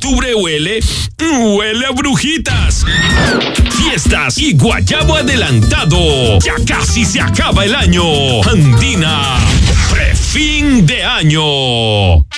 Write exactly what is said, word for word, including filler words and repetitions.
octubre huele, huele a brujitas, fiestas y guayabo adelantado. Ya casi se acaba el año. Andina, prefin de año.